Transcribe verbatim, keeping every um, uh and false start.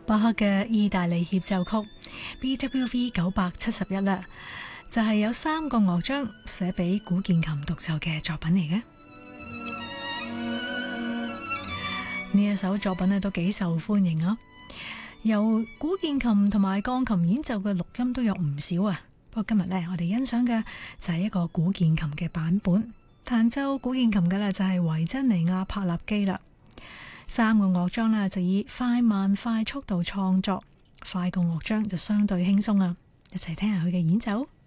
巴赫嘅意大利協奏曲 B W V 九百七十一啦，就係有三個樂章寫俾古鍵琴獨奏嘅作品嚟嘅。呢一首作品咧都幾受歡迎啊，由古鍵琴同埋鋼琴演奏嘅錄音都有唔少啊。不過今日咧，我哋欣賞嘅就係一個古鍵琴嘅版本，彈奏古鍵琴嘅咧就係維珍尼亞帕納基啦。三個樂章呢，就以快慢快速度創作，快個樂章就相對輕鬆啊！一齊聽下佢嘅演奏。